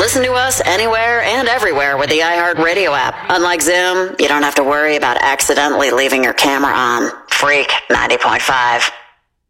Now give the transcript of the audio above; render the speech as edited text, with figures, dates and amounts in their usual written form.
Listen to us anywhere and everywhere with the iHeartRadio app. Unlike Zoom, you don't have to worry about accidentally leaving your camera on. Freak 90.5.